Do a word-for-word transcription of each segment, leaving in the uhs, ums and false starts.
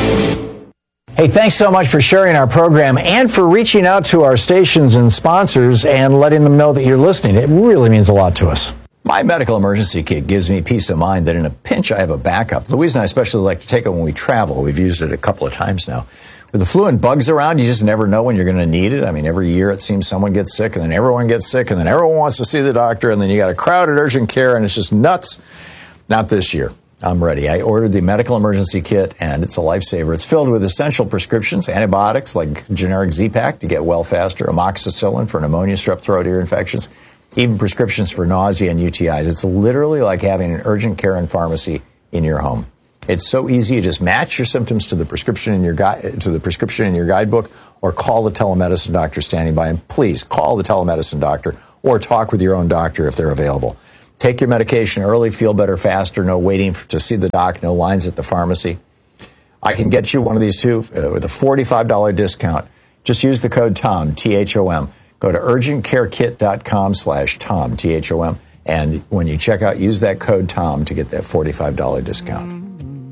Hey, thanks so much for sharing our program and for reaching out to our stations and sponsors and letting them know that you're listening. It really means a lot to us. My medical emergency kit gives me peace of mind that in a pinch I have a backup. Louise and I especially like to take it when we travel. We've used it a couple of times now. With the flu and bugs around, you just never know when you're going to need it. I mean, every year it seems someone gets sick, and then everyone gets sick, and then everyone wants to see the doctor, and then you got a crowded urgent care, and it's just nuts. Not this year. I'm ready. I ordered the medical emergency kit, and it's a lifesaver. It's filled with essential prescriptions, antibiotics like generic Z-Pak to get well faster, amoxicillin for pneumonia, strep throat, ear infections, even prescriptions for nausea and U T Is. It's literally like having an urgent care and pharmacy in your home. It's so easy. You just match your symptoms to the prescription in your guide, to the prescription in your guidebook, or call the telemedicine doctor standing by. And please call the telemedicine doctor or talk with your own doctor if they're available. Take your medication early, feel better faster, no waiting to see the doc, no lines at the pharmacy. I can get you one of these too uh, with a forty-five dollars discount. Just use the code TOM, T H O M. Go to urgentcarekit.com slash Tom, T H O M. And when you check out, use that code TOM to get that forty-five dollars discount.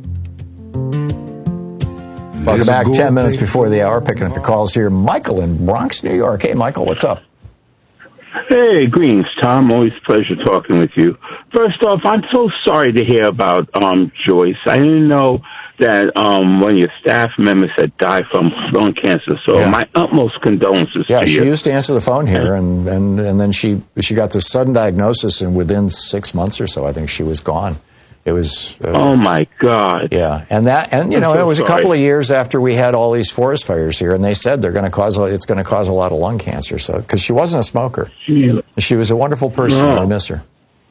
Welcome back. Ten minutes before the hour, picking up your calls here. Michael in Bronx, New York. Hey, Michael, what's up? Hey, greetings, Tom. Always a pleasure talking with you. First off, I'm so sorry to hear about um, Joyce. I didn't know that um, one of your staff members had died from lung cancer. So yeah. My utmost condolences yeah, to you. Yeah, she used to answer the phone here, and, and, and then she she got this sudden diagnosis, and within six months or so, I think she was gone. It was. Uh, oh my God! Yeah, and that, and you know, so it was sorry. a couple of years after we had all these forest fires here, and they said they're going to cause it's going to cause a lot of lung cancer. So, because she wasn't a smoker, she, she was a wonderful person. No. I miss her.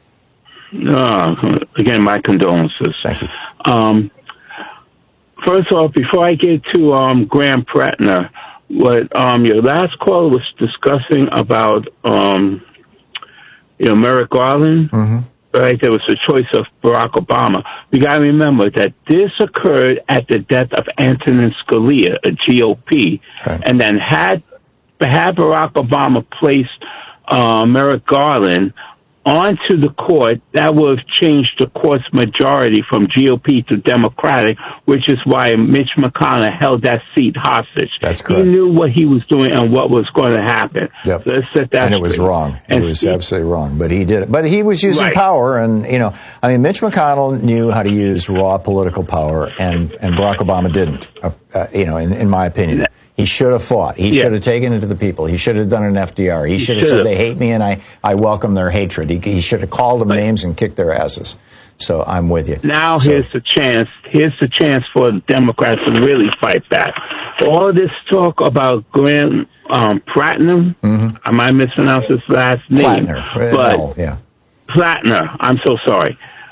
No, again, my condolences. Thank you. Um, first off, before I get to um, Graham Prattner, what um, your last caller was discussing about, um, you know, Merrick Garland. Mm-hmm. Right, there was a choice of Barack Obama. We got to remember that this occurred at the death of Antonin Scalia, a G O P, right. And then had had Barack Obama placed uh, Merrick Garland onto the court, that would have changed the court's majority from G O P to Democratic, which is why Mitch McConnell held that seat hostage. That's correct. He knew what he was doing and what was going to happen. Yep. So let's set that and it was straight. wrong. And it was he, absolutely wrong. But he did it. But he was using right. power, and you know, I mean, Mitch McConnell knew how to use raw political power, and and Barack Obama didn't. Uh, uh, you know, in, in my opinion. He should have fought. He yeah. should have taken it to the people. He should have done an F D R. He, he should have said, they hate me, and I, I welcome their hatred. He, he should have called them right. names and kicked their asses. So I'm with you. Now so, here's the chance. Here's the chance for the Democrats to really fight back. All this talk about Graham um, Prattner, mm-hmm. I might mispronounce his last name. Plattner. But no, yeah. Plattner. I'm so sorry.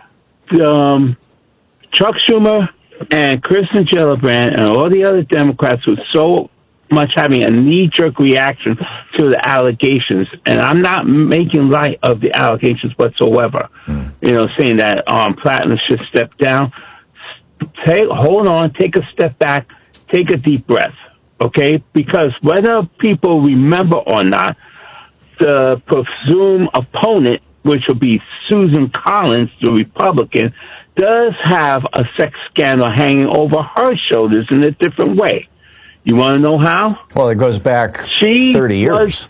Um, Chuck Schumer and Kirsten Gillibrand and all the other Democrats were so much having a knee-jerk reaction to the allegations, and I'm not making light of the allegations whatsoever. Mm. You know, saying that um, Plattner should step down. Take, hold on, take a step back, take a deep breath, okay? Because whether people remember or not, the presumed opponent, which will be Susan Collins, the Republican, does have a sex scandal hanging over her shoulders in a different way. You want to know how? Well, it goes back she thirty years. Was,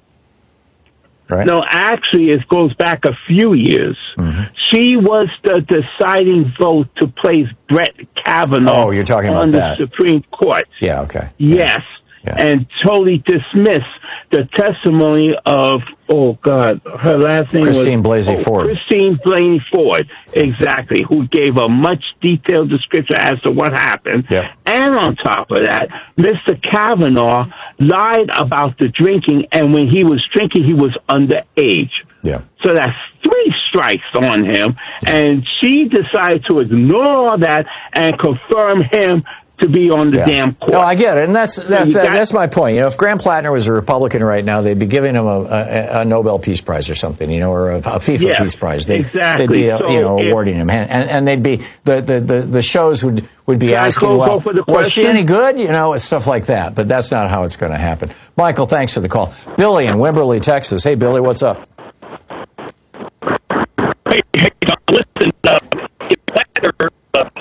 right? No, actually, it goes back a few years. Mm-hmm. She was the deciding vote to place Brett Kavanaugh oh, you're talking about on that. the Supreme Court. Yeah, okay. Yes, yeah. And totally dismissed the testimony of, oh, God, her last name Christine was... Blasey oh, Ford. Christine Blasey Ford, exactly, who gave a much detailed description as to what happened. Yep. And on top of that, Mister Kavanaugh lied about the drinking, and when he was drinking, he was underage. Yeah. So that's three strikes on him, and she decided to ignore all that and confirm him to be on the yeah. damn court. No, I get it, and that's that's so that, got, that's my point. You know, if Graham Plattner was a Republican right now, they'd be giving him a, a, a Nobel Peace Prize or something, you know, or a, a FIFA yes, Peace Prize. They'd, exactly. They'd be, uh, so you know, if, awarding him, and, and they'd be the, the, the, the shows would would be Can asking, go, well, go was she any good? You know, stuff like that. But that's not how it's going to happen. Michael, thanks for the call. Billy in Wimberley, Texas. Hey, Billy, what's up? Hey, hey listen, uh, if Plattner uh, say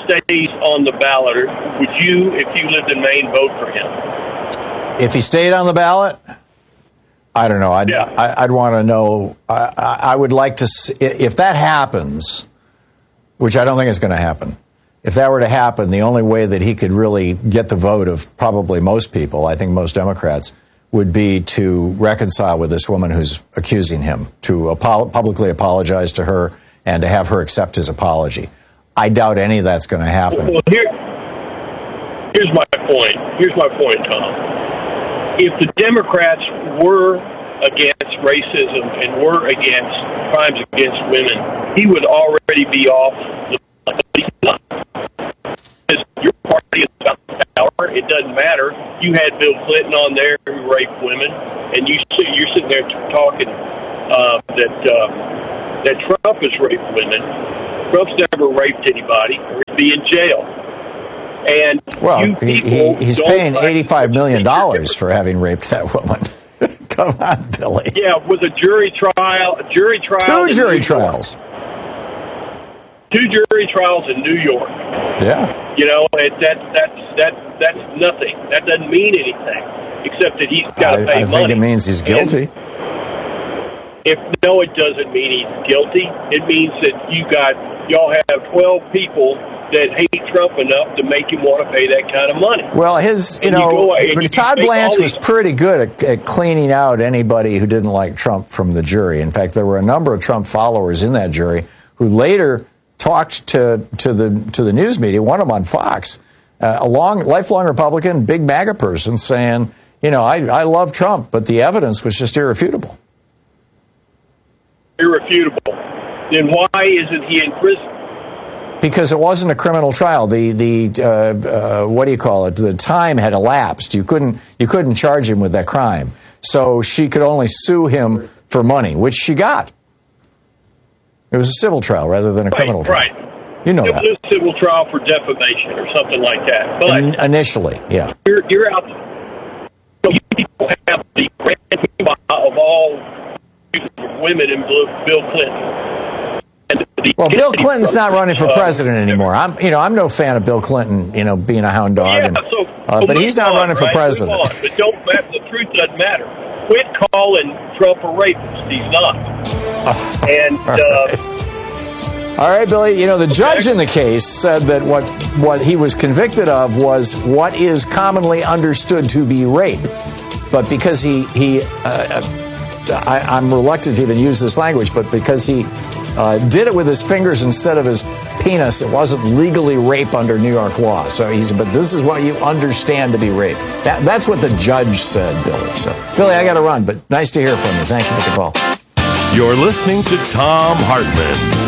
he's on the ballot, would you, if you lived in Maine, vote for him? If he stayed on the ballot, I don't know. I'd, yeah. I, I'd want to know. I, I would like to see, if that happens, which I don't think is going to happen. If that were to happen, the only way that he could really get the vote of probably most people, I think most Democrats, would be to reconcile with this woman who's accusing him, to apo- publicly apologize to her and to have her accept his apology. I doubt any of that's going to happen. Well, here, here's my point. Here's my point, Tom. If the Democrats were against racism and were against crimes against women, he would already be off the ballot. Because your party is about power. It doesn't matter. You had Bill Clinton on there who raped women, and you you're sitting there talking uh, that uh, that Trump has raped women. Trump's never raped anybody. He'd be in jail. And well, he, he, he's paying eighty-five million dollars for having raped that woman. Come on, Billy. Yeah, with a jury trial, a jury trial. Two jury trials. Two jury trials in New York. Yeah. You know, it, that that's that that's nothing. That doesn't mean anything except that he's got to pay I money. I think it means he's guilty. And if no, it doesn't mean he's guilty. It means that you got y'all have twelve people that hate Trump enough to make him want to pay that kind of money. Well, his, you and know, you you Todd Blanche was these- pretty good at, at cleaning out anybody who didn't like Trump from the jury. In fact, there were a number of Trump followers in that jury who later talked to to the to the news media. One of them on Fox, uh, a long, lifelong Republican, big MAGA person, saying, you know, I I love Trump, but the evidence was just irrefutable. Irrefutable. Then why isn't he in prison? Because it wasn't a criminal trial. The the uh, uh, what do you call it? The time had elapsed. You couldn't you couldn't charge him with that crime. So she could only sue him for money, which she got. It was a civil trial rather than a right, criminal trial. Right. You know it that. was a civil trial for defamation or something like that. But In, initially, yeah. You're, you're out. So you people have the grand of all women in Bill Clinton. Well, Bill Clinton's not running for president anymore. I'm, you know, I'm no fan of Bill Clinton, you know, being a hound dog, yeah, and, so, uh, so but he's not on, running for right? president. On, but don't the truth doesn't matter. Quit calling Trump a rapist. He's not. And uh, all right, Billy. You know, the judge in the case said that what what he was convicted of was what is commonly understood to be rape, but because he he, uh, I, I'm reluctant to even use this language, but because he. Uh, did it with his fingers instead of his penis. It wasn't legally rape under New York law. So he's, but this is what you understand to be rape. That, that's what the judge said, Billy. So, Billy, I got to run, but nice to hear from you. Thank you for the call. You're listening to Thom Hartmann.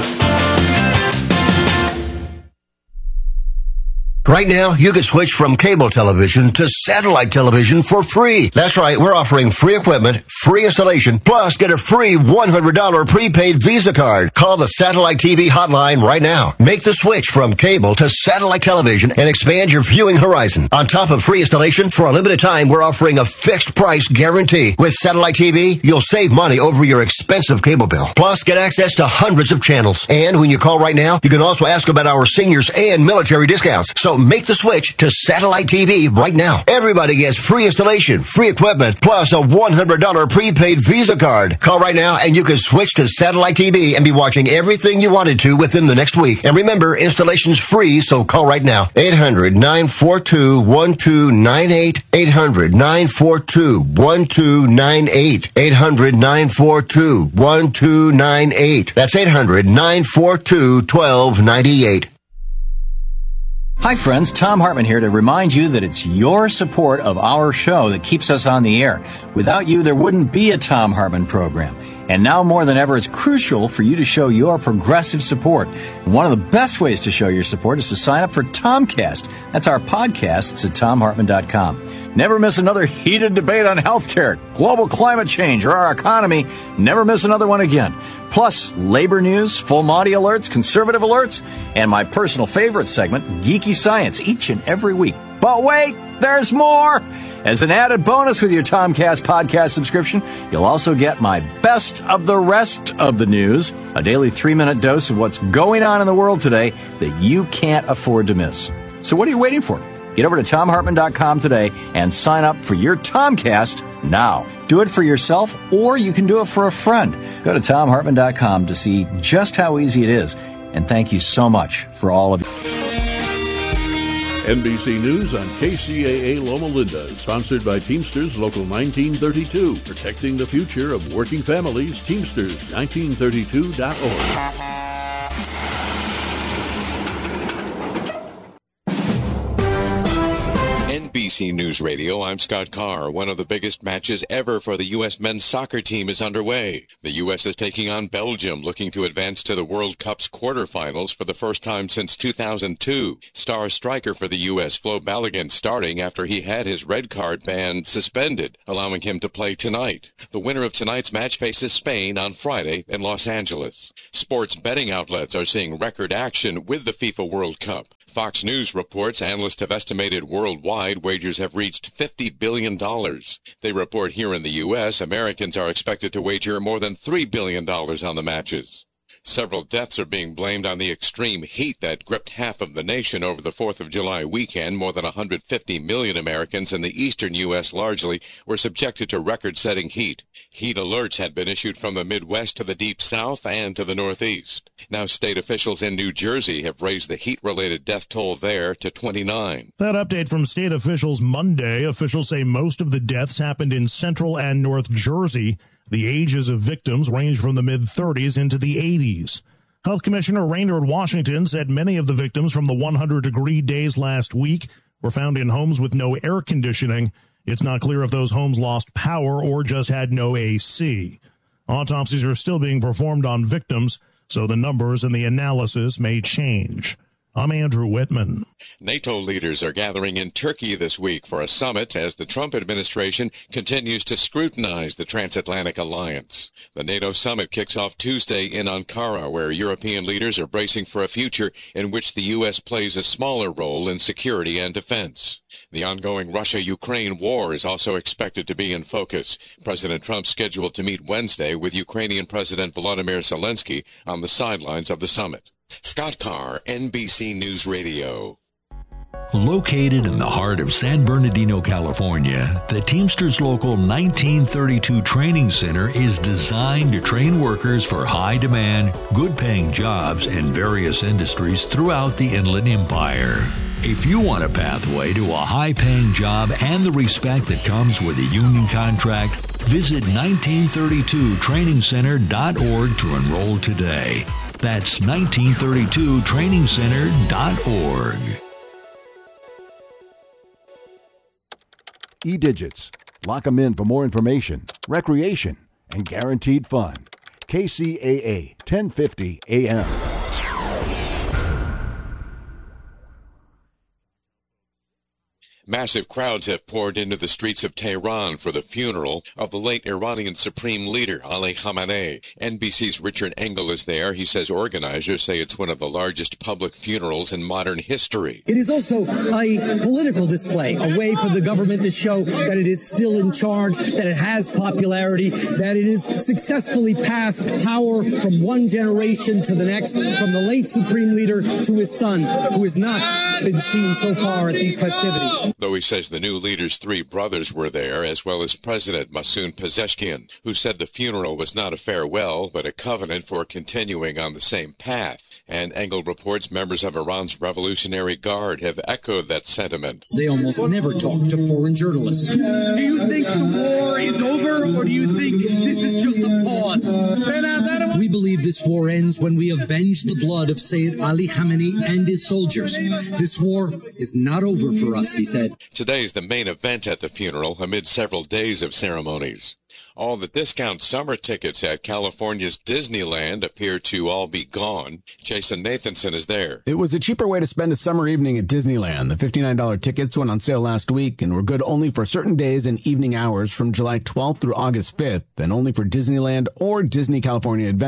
Right now, you can switch from cable television to satellite television for free. That's right. We're offering free equipment, free installation, plus get a free one hundred dollars prepaid Visa card. Call the Satellite T V hotline right now. Make the switch from cable to satellite television and expand your viewing horizon. On top of free installation, for a limited time, we're offering a fixed price guarantee. With Satellite T V, you'll save money over your expensive cable bill. Plus, get access to hundreds of channels. And when you call right now, you can also ask about our seniors and military discounts. So make the switch to Satellite T V right now. Everybody gets free installation, free equipment, plus a one hundred dollars prepaid Visa card. Call right now and you can switch to Satellite T V and be watching everything you wanted to within the next week. And remember, installation's free, so call right now. eight hundred, nine four two, one two nine eight. eight hundred, nine four two, one two nine eight. eight hundred, nine four two, one two nine eight. That's eight hundred, nine four two, one two nine eight. Hi friends, Thom Hartmann here to remind you that it's your support of our show that keeps us on the air. Without you, there wouldn't be a Thom Hartmann program. And now more than ever, it's crucial for you to show your progressive support. And one of the best ways to show your support is to sign up for Tomcast. That's our podcast. It's at tom hartmann dot com. Never miss another heated debate on healthcare, global climate change, or our economy. Never miss another one again. Plus, labor news, full Monty alerts, conservative alerts, and my personal favorite segment, Geeky Science, each and every week. But wait, there's more! As an added bonus with your Tomcast podcast subscription, you'll also get my best of the rest of the news, a daily three-minute dose of what's going on in the world today that you can't afford to miss. So what are you waiting for? Get over to tom hartman dot com today and sign up for your Tomcast now. Do it for yourself, or you can do it for a friend. Go to tom hartman dot com to see just how easy it is. And thank you so much for all of it. N B C News on K C A A Loma Linda is sponsored by Teamsters Local nineteen thirty-two, protecting the future of working families. Teamsters nineteen thirty-two dot org. N B C News Radio, I'm Scott Carr. One of the biggest matches ever for the U S men's soccer team is underway. The U S is taking on Belgium, looking to advance to the World Cup's quarterfinals for the first time since two thousand two. Star striker for the U S, Flo Balogun, starting after he had his red card ban suspended, allowing him to play tonight. The winner of tonight's match faces Spain on Friday in Los Angeles. Sports betting outlets are seeing record action with the FIFA World Cup. Fox News reports analysts have estimated worldwide wagers have reached fifty billion dollars. They report here in the U S, Americans are expected to wager more than three billion dollars on the matches. Several deaths are being blamed on the extreme heat that gripped half of the nation over the fourth of July weekend. More than one hundred fifty million Americans in the eastern U S largely were subjected to record-setting heat. Heat alerts had been issued from the Midwest to the Deep South and to the Northeast. Now state officials in New Jersey have raised the heat-related death toll there to twenty-nine. That update from state officials Monday. Officials say most of the deaths happened in Central and North Jersey. The ages of victims range from the mid-thirties into the eighties. Health Commissioner Raynard Washington said many of the victims from the one hundred degree days last week were found in homes with no air conditioning. It's not clear if those homes lost power or just had no A C. Autopsies are still being performed on victims, so the numbers and the analysis may change. I'm Andrew Whitman. NATO leaders are gathering in Turkey this week for a summit as the Trump administration continues to scrutinize the transatlantic alliance. The NATO summit kicks off Tuesday in Ankara, where European leaders are bracing for a future in which the U S plays a smaller role in security and defense. The ongoing Russia-Ukraine war is also expected to be in focus. President Trump scheduled to meet Wednesday with Ukrainian President Volodymyr Zelensky on the sidelines of the summit. Scott Carr, N B C News Radio. Located in the heart of San Bernardino, California, the Teamsters Local nineteen thirty-two Training Center is designed to train workers for high-demand, good-paying jobs in various industries throughout the Inland Empire. If you want a pathway to a high-paying job and the respect that comes with a union contract, visit nineteen thirty-two training center dot org to enroll today. That's nineteen thirty-two training center dot org. E-Digits. Lock them in for more information, recreation, and guaranteed fun. K C A A, ten fifty A M. Massive crowds have poured into the streets of Tehran for the funeral of the late Iranian Supreme Leader Ali Khamenei. N B C's Richard Engel is there. He says organizers say it's one of the largest public funerals in modern history. It is also a political display, a way for the government to show that it is still in charge, that it has popularity, that it is successfully passed power from one generation to the next, from the late Supreme Leader to his son, who has not been seen so far at these festivities. Though he says the new leader's three brothers were there, as well as President Masoud Pezeshkian, who said the funeral was not a farewell, but a covenant for continuing on the same path. And Engel reports members of Iran's Revolutionary Guard have echoed that sentiment. They almost never talk to foreign journalists. Do you think the war is over, or do you think this is just a pause? We believe this war ends when we avenge the blood of Sayyid Ali Khamenei and his soldiers. This war is not over for us, he said. Today is the main event at the funeral, amid several days of ceremonies. All the discount summer tickets at California's Disneyland appear to all be gone. Jason Nathanson is there. It was a cheaper way to spend a summer evening at Disneyland. The fifty-nine dollars tickets went on sale last week and were good only for certain days and evening hours from July twelfth through August fifth, and only for Disneyland or Disney California Adventure.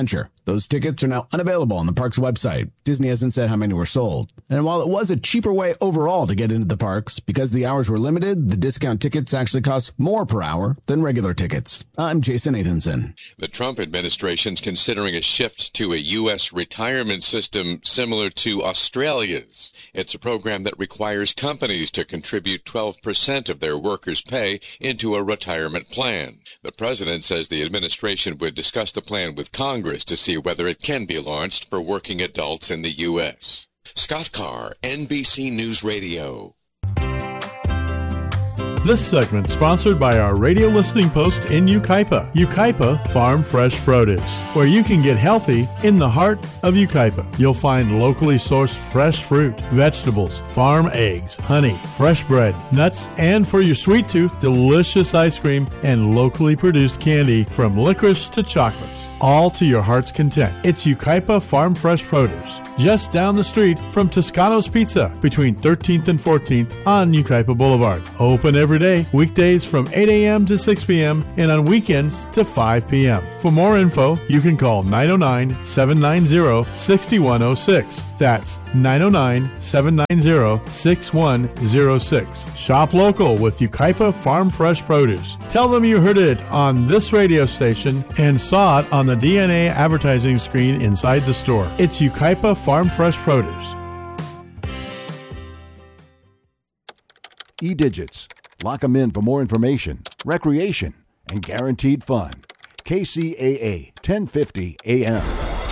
Those tickets are now unavailable on the park's website. Disney hasn't said how many were sold. And while it was a cheaper way overall to get into the parks, because the hours were limited, the discount tickets actually cost more per hour than regular tickets. I'm Jason Nathanson. The Trump administration's considering a shift to a U S retirement system similar to Australia's. It's a program that requires companies to contribute twelve percent of their workers' pay into a retirement plan. The president says the administration would discuss the plan with Congress to see whether it can be launched for working adults in the U S. Scott Carr, N B C News Radio. This segment sponsored by our radio listening post in Yucaipa. Yucaipa Farm Fresh Produce, where you can get healthy in the heart of Yucaipa. You'll find locally sourced fresh fruit, vegetables, farm eggs, honey, fresh bread, nuts, and for your sweet tooth, delicious ice cream and locally produced candy from licorice to chocolates. All to your heart's content. It's Yucaipa Farm Fresh Produce, just down the street from Toscano's Pizza, between thirteenth and fourteenth on Yucaipa Boulevard. Open every day, weekdays from eight a.m. to six p.m. and on weekends to five p.m. For more info, you can call nine oh nine, seven nine zero, six one oh six. That's nine oh nine, seven nine zero, six one oh six. Shop local with Yucaipa Farm Fresh Produce. Tell them you heard it on this radio station and saw it on the D N A advertising screen inside the store. It's Yucaipa Farm Fresh Produce. E-Digits. Lock them in for more information, recreation, and guaranteed fun. K C A A, ten fifty A M.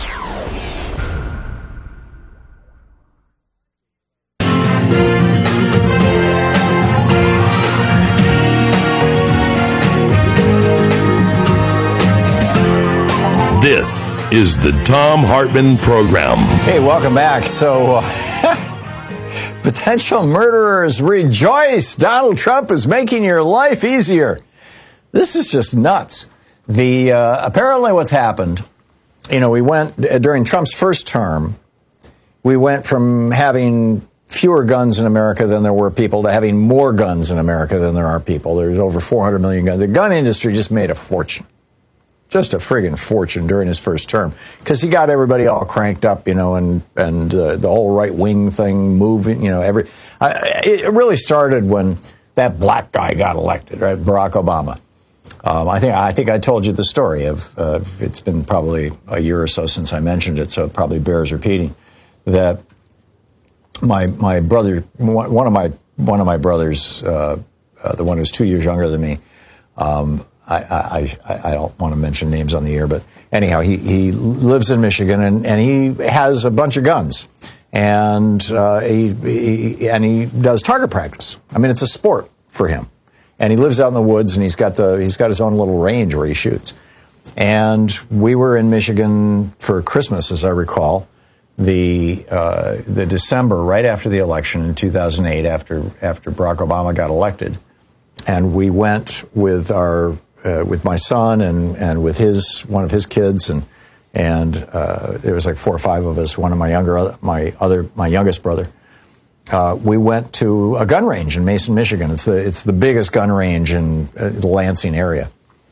This is the Thom Hartmann Program. Hey, welcome back. So, uh, potential murderers rejoice. Donald Trump is making your life easier. This is just nuts. The uh, apparently what's happened, you know, we went, uh, during Trump's first term, we went from having fewer guns in America than there were people to having more guns in America than there are people. There's over four hundred million guns. The gun industry just made a fortune. Just a friggin' fortune during his first term, because he got everybody all cranked up, you know, and and uh, the whole right wing thing moving, you know, every. I, it really started when that black guy got elected, right, Barack Obama. Um, I think I think I told you the story of. Uh, it's been probably a year or so since I mentioned it, so it probably bears repeating. That my my brother, one of my one of my brothers, uh, uh, the one who's two years younger than me. Um, I, I, I don't want to mention names on the air, but anyhow, he, he lives in Michigan and, and he has a bunch of guns and uh, he, he and he does target practice. I mean, it's a sport for him, and he lives out in the woods and he's got the he's got his own little range where he shoots. And we were in Michigan for Christmas, as I recall, the uh, the December right after the election in two thousand eight, after after Barack Obama got elected, and we went with our. Uh, with my son and, and with his one of his kids and and uh, there was like four or five of us. One of my younger my other my youngest brother. Uh, we went to a gun range in Mason, Michigan. It's the it's the biggest gun range in uh, the Lansing area.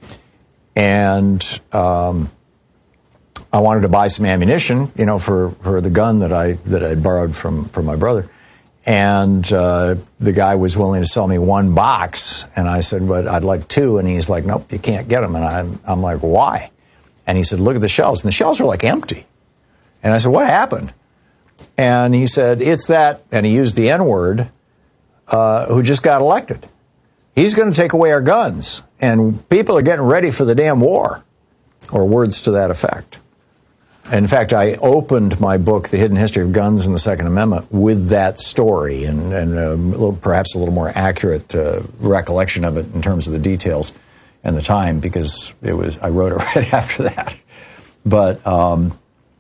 And um, I wanted to buy some ammunition, you know, for, for the gun that I that I borrowed from from my brother. And uh, the guy was willing to sell me one box. And I said, but I'd like two. And he's like, nope, you can't get them. And I'm, I'm like, why? And he said, look at the shelves. And the shelves were like empty. And I said, what happened? And he said, it's that, and he used the N-word, uh, who just got elected. He's going to take away our guns. And people are getting ready for the damn war. Or words to that effect. In fact, I opened my book, The Hidden History of Guns and the Second Amendment, with that story and, and a little, perhaps a little more accurate uh, recollection of it in terms of the details and the time, because it was I wrote it right after that. But um,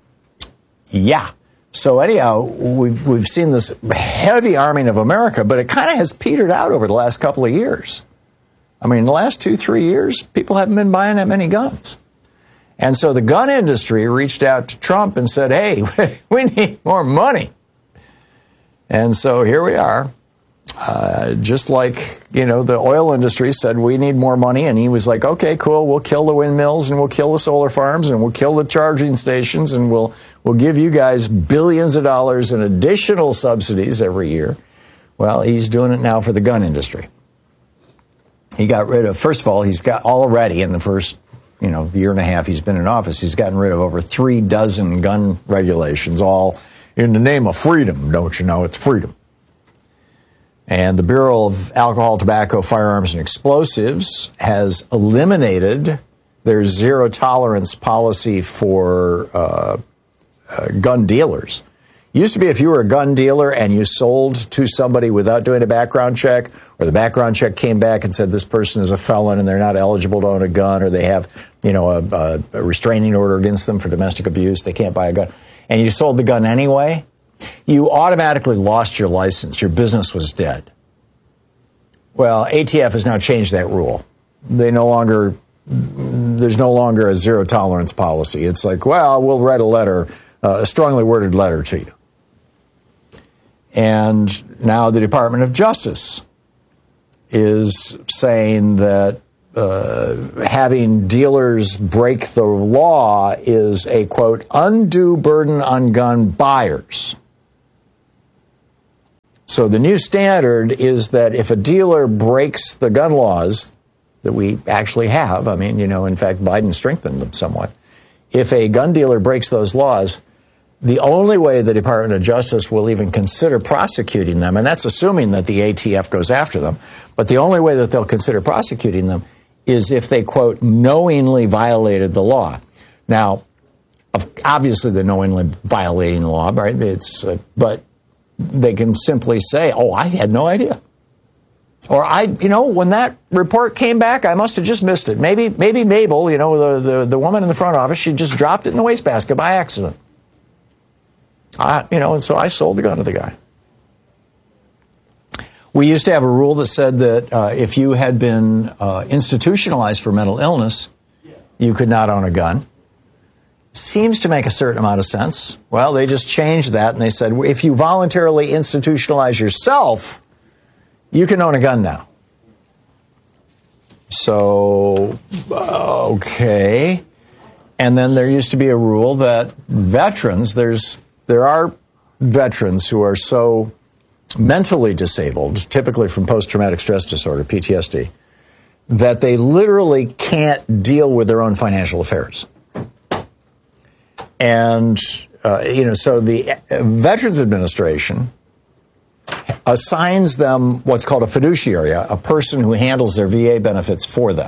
yeah, so anyhow, we've we've seen this heavy arming of America, but it kind of has petered out over the last couple of years. I mean, the last two, three years, people haven't been buying that many guns. And so the gun industry reached out to Trump and said, hey, we need more money. And so here we are. Uh, just like, you know, the oil industry said we need more money, and he was like, okay, cool, we'll kill the windmills and we'll kill the solar farms and we'll kill the charging stations and we'll we'll give you guys billions of dollars in additional subsidies every year. Well, he's doing it now for the gun industry. He got rid of, first of all, he's got already in the first, you know, year and a half he's been in office, he's gotten rid of over three dozen gun regulations, all in the name of freedom. Don't you know, it's freedom. And the Bureau of Alcohol, Tobacco, Firearms, and Explosives has eliminated their zero tolerance policy for uh, uh, gun dealers. Used to be if you were a gun dealer and you sold to somebody without doing a background check, or the background check came back and said this person is a felon and they're not eligible to own a gun, or they have, you know, a, a restraining order against them for domestic abuse, they can't buy a gun, and you sold the gun anyway, you automatically lost your license. Your business was dead. Well, A T F has now changed that rule. They no longer, there's no longer a zero tolerance policy. It's like, well, we'll write a letter, uh, a strongly worded letter to you. And now the Department of Justice is saying that uh, having dealers break the law is a, quote, undue burden on gun buyers. So the new standard is that if a dealer breaks the gun laws that we actually have, I mean, you know, in fact, Biden strengthened them somewhat. If a gun dealer breaks those laws, the only way the Department of Justice will even consider prosecuting them, and that's assuming that the A T F goes after them, but the only way that they'll consider prosecuting them is if they, quote, knowingly violated the law. Now, obviously they're knowingly violating the law, right? It's, uh, but they can simply say, oh, I had no idea. Or, I, you know, when that report came back, I must have just missed it. Maybe maybe Mabel, you know, the, the, the woman in the front office, she just dropped it in the wastebasket by accident. I, you know, and so I sold the gun to the guy. We used to have a rule that said that uh, if you had been uh, institutionalized for mental illness, you could not own a gun. Seems to make a certain amount of sense. Well, they just changed that, and they said, if you voluntarily institutionalize yourself, you can own a gun now. So, okay. And then there used to be a rule that veterans, there's there are veterans who are so mentally disabled, typically from post-traumatic stress disorder, P T S D, that they literally can't deal with their own financial affairs. And, uh, you know, so the Veterans Administration assigns them what's called a fiduciary, a person who handles their V A benefits for them.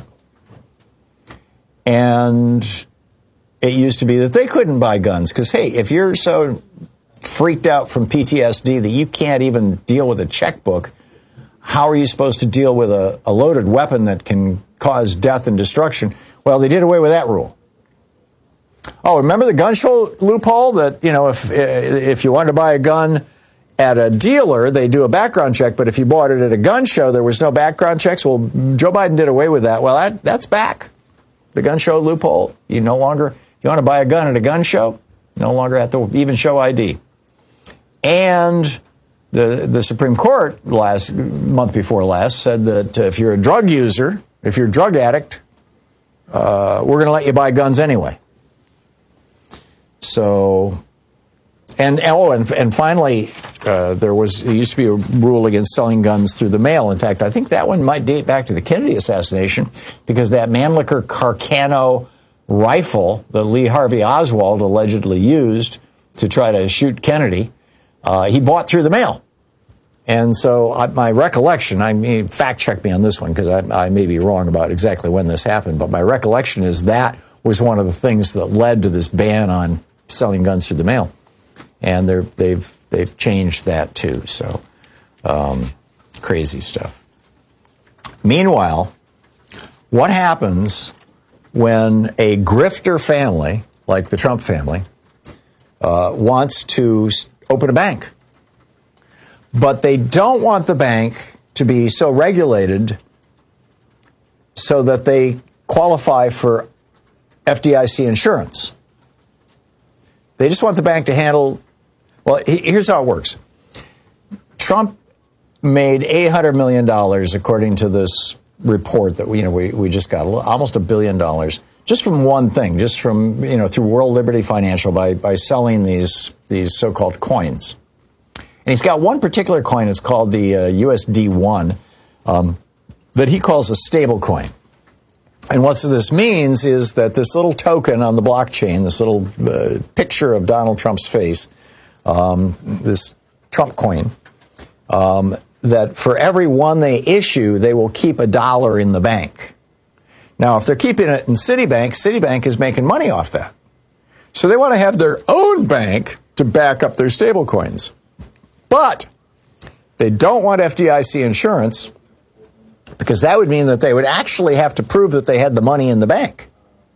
And it used to be that they couldn't buy guns because, hey, if you're so freaked out from P T S D that you can't even deal with a checkbook, how are you supposed to deal with a, a loaded weapon that can cause death and destruction? Well, they did away with that rule. Oh, remember the gun show loophole that, you know, if if you wanted to buy a gun at a dealer, they do a background check, but if you bought it at a gun show, there was no background checks. Well, Joe Biden did away with that. Well, that, that's back. The gun show loophole. You no longer, if you want to buy a gun at a gun show, no longer have to even show I D. And the the Supreme Court last month before last said that if you're a drug user, if you're a drug addict, uh, we're going to let you buy guns anyway. So, and oh, and, and finally, uh, there was there used to be a rule against selling guns through the mail. In fact, I think that one might date back to the Kennedy assassination, because that Mannlicher Carcano rifle that Lee Harvey Oswald allegedly used to try to shoot Kennedy, uh, he bought through the mail. And so I, my recollection, I mean, fact check me on this one because I, I may be wrong about exactly when this happened, but my recollection is that was one of the things that led to this ban on selling guns through the mail. And they're, they've they've changed that too. So um, crazy stuff. Meanwhile, what happens when a grifter family, like the Trump family, uh, wants to open a bank? But they don't want the bank to be so regulated so that they qualify for F D I C insurance. They just want the bank to handle, well, here's how it works. Trump made eight hundred million dollars, according to this report that we, you know, we, we just got, almost a billion dollars, just from one thing, just from, you know, through World Liberty Financial by, by selling these, these so-called coins. And he's got one particular coin, it's called the uh, U S D one, um, that he calls a stable coin. And what this means is that this little token on the blockchain, this little uh, picture of Donald Trump's face, um, this Trump coin, um, that for every one they issue, they will keep a dollar in the bank. Now, if they're keeping it in Citibank, Citibank is making money off that. So they want to have their own bank to back up their stable coins. But they don't want F D I C insurance, because that would mean that they would actually have to prove that they had the money in the bank.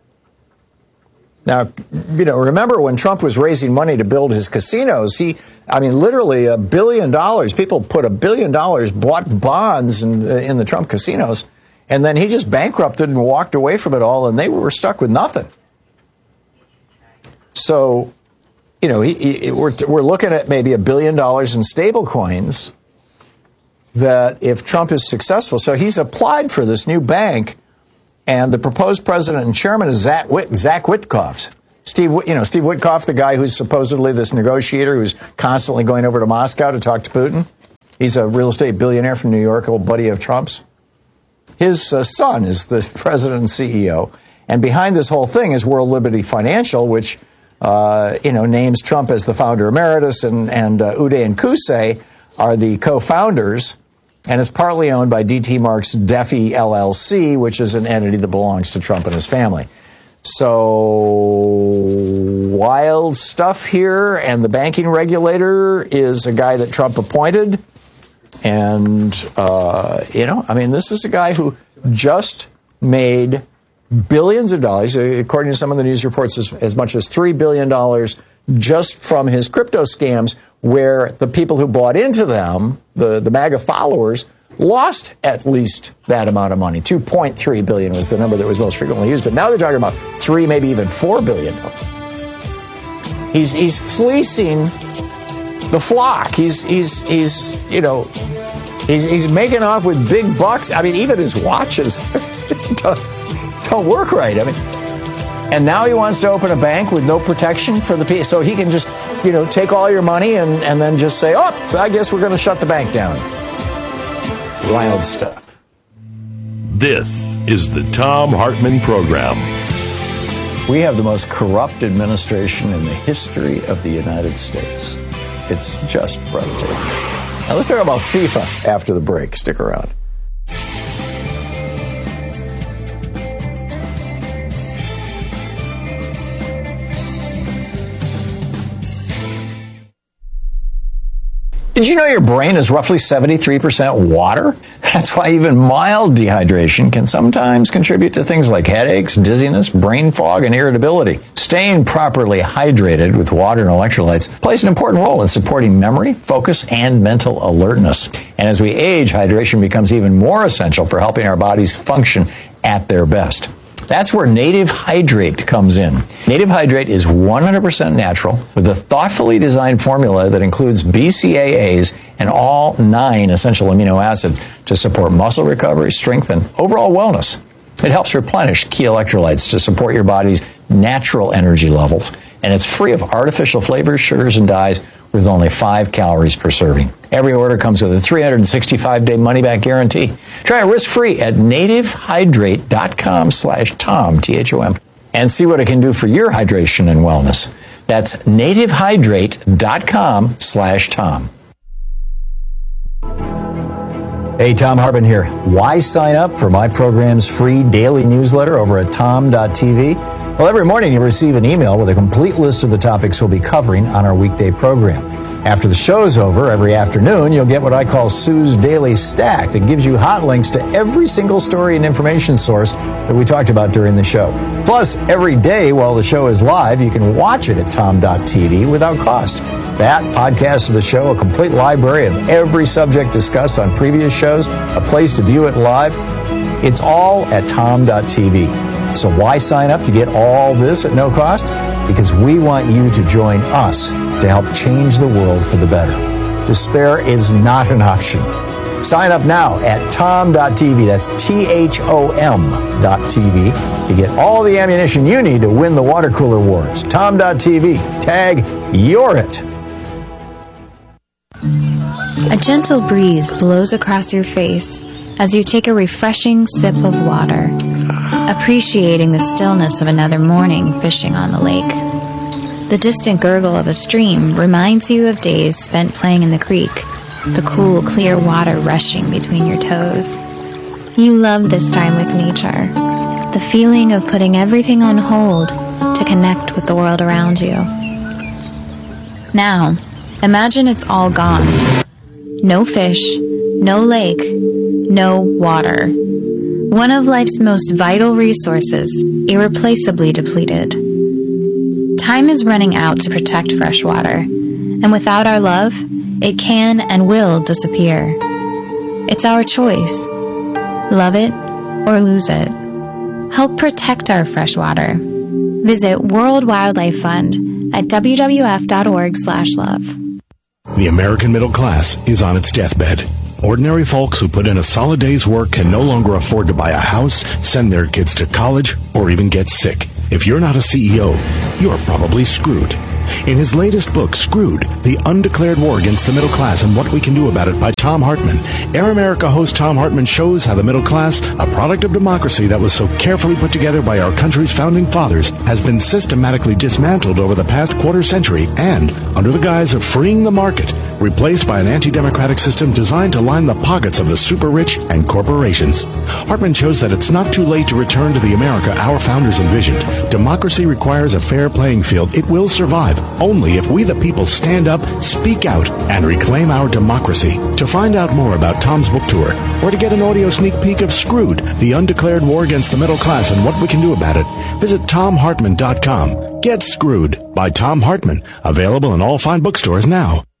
Now, you know, remember when Trump was raising money to build his casinos, he, I mean, literally a billion dollars, people put a billion dollars, bought bonds in, in the Trump casinos, and then he just bankrupted and walked away from it all, and they were stuck with nothing. So, you know, he, he, we're, we're looking at maybe a billion dollars in stable coins that if Trump is successful, so he's applied for this new bank, and the proposed president and chairman is Zach, Whit, Zach Witkoff. Steve, you know, Steve Witkoff, the guy who's supposedly this negotiator who's constantly going over to Moscow to talk to Putin. He's a real estate billionaire from New York, old buddy of Trump's. His uh, son is the president and C E O. And behind this whole thing is World Liberty Financial, which, uh, you know, names Trump as the founder emeritus, and, and uh, Uday and Qusay are the co-founders. And it's partly owned by D T Mark's Defi L L C, which is an entity that belongs to Trump and his family. So wild stuff here. And the banking regulator is a guy that Trump appointed. And, uh, you know, I mean, this is a guy who just made billions of dollars, according to some of the news reports, as, as much as three billion dollars just from his crypto scams, where the people who bought into them, the, the MAGA followers, lost at least that amount of money. two point three billion was the number that was most frequently used. But now they're talking about three, maybe even four billion. He's, he's fleecing the flock. He's, he's, he's, you know, he's, he's making off with big bucks. I mean, even his watches don't, don't work right. I mean, and now he wants to open a bank with no protection for the people, so he can just, you know, take all your money and, and then just say, oh, I guess we're going to shut the bank down. Wild stuff. This is the Thom Hartmann Program. We have the most corrupt administration in the history of the United States. It's just breathtaking. Now let's talk about FIFA after the break. Stick around. Did you know your brain is roughly seventy-three percent water? That's why even mild dehydration can sometimes contribute to things like headaches, dizziness, brain fog, and irritability. Staying properly hydrated with water and electrolytes plays an important role in supporting memory, focus, and mental alertness. And as we age, hydration becomes even more essential for helping our bodies function at their best. That's where Native Hydrate comes in. Native Hydrate is one hundred percent natural with a thoughtfully designed formula that includes B C A As and all nine essential amino acids to support muscle recovery, strength, and overall wellness. It helps replenish key electrolytes to support your body's natural energy levels, and it's free of artificial flavors, sugars, and dyes with only five calories per serving. Every order comes with a three hundred sixty-five day money-back guarantee. Try it risk-free at nativehydrate.com slash Tom, T H O M, and see what it can do for your hydration and wellness. That's nativehydrate.com slash Tom. Hey, Thom Hartmann here. Why sign up for my program's free daily newsletter over at tom dot t v? Well, every morning you'll receive an email with a complete list of the topics we'll be covering on our weekday program. After the show's over, every afternoon, you'll get what I call Sue's Daily Stack that gives you hot links to every single story and information source that we talked about during the show. Plus, every day while the show is live, you can watch it at tom dot t v without cost. That, podcast of the show, a complete library of every subject discussed on previous shows, a place to view it live, it's all at tom dot t v. So why sign up to get all this at no cost? Because we want you to join us to help change the world for the better. Despair is not an option. Sign up now at tom dot t v. That's T H O M dot T V to get all the ammunition you need to win the water cooler wars. tom dot t v. Tag, you're it. A gentle breeze blows across your face as you take a refreshing sip of water, appreciating the stillness of another morning fishing on the lake. The distant gurgle of a stream reminds you of days spent playing in the creek, the cool, clear water rushing between your toes. You love this time with nature, the feeling of putting everything on hold to connect with the world around you. Now, imagine it's all gone. No fish, no lake, no water. One of life's most vital resources, irreplaceably depleted. Time is running out to protect fresh water, and without our love, it can and will disappear. It's our choice. Love it or lose it. Help protect our fresh water. Visit World Wildlife Fund at w w f dot org slash love. The American middle class is on its deathbed. Ordinary folks who put in a solid day's work can no longer afford to buy a house, send their kids to college, or even get sick. If you're not a C E O, you're probably screwed. In his latest book, Screwed, The Undeclared War Against the Middle Class and What We Can Do About It by Tom Hartman, Air America host Tom Hartman shows how the middle class, a product of democracy that was so carefully put together by our country's founding fathers, has been systematically dismantled over the past quarter century and, under the guise of freeing the market, replaced by an anti-democratic system designed to line the pockets of the super-rich and corporations. Hartman shows that it's not too late to return to the America our founders envisioned. Democracy requires a fair playing field. It will survive only if we the people stand up, speak out, and reclaim our democracy. To find out more about Tom's book tour, or to get an audio sneak peek of Screwed, The Undeclared War Against the Middle Class and What We Can Do About It, visit tom hartman dot com. Get Screwed by Tom Hartman, available in all fine bookstores now.